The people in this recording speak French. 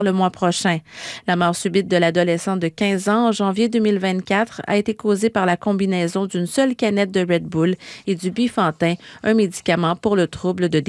le mois prochain. La mort subite de l'adolescente de 15 ans en janvier 2024 a été causée par la combinaison d'une seule canette de Red Bull et du Bifantin, un médicament pour le trouble de